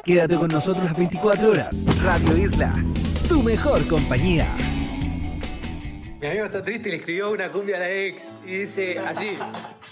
Quédate con nosotros las 24 horas. Radio Isla, tu mejor compañía. Mi amigo está triste y le escribió una cumbia a la ex y dice así: